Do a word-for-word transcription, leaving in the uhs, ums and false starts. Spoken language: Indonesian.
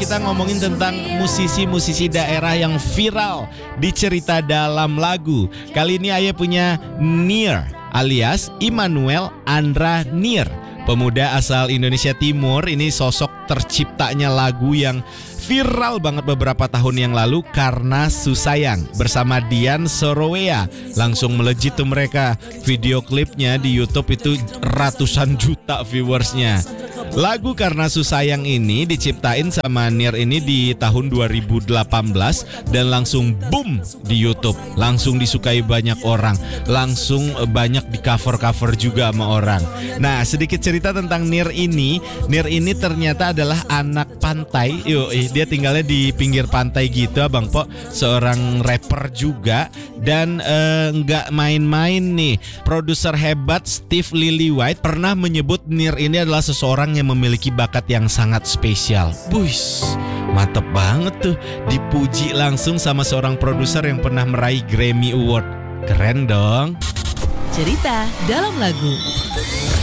kita ngomongin tentang musisi-musisi daerah yang viral di cerita dalam lagu. Kali ini Aye punya Nier alias Immanuel Andra Nier. Pemuda asal Indonesia Timur, ini sosok terciptanya lagu yang viral banget beberapa tahun yang lalu karena Susayang bersama Dian Sorowea. Langsung melejit tuh mereka. Video klipnya di YouTube itu ratusan juta viewersnya. Lagu Karena Susayang ini diciptain sama Nier ini di tahun dua ribu delapan belas dan langsung boom di YouTube. Langsung disukai banyak orang, langsung banyak di cover-cover juga sama orang. Nah, sedikit cerita tentang Nier ini. Nier ini ternyata adalah anak pantai. Yoi, dia tinggalnya di pinggir pantai gitu, Abang Po. Seorang rapper juga dan eh, nggak main-main nih. Produser hebat Steve Lillywhite pernah menyebut Nier ini adalah seseorang yang memiliki bakat yang sangat spesial. Buis, mantep banget tuh. Dipuji langsung sama seorang produser yang pernah meraih Grammy Award. Keren dong. Cerita dalam lagu.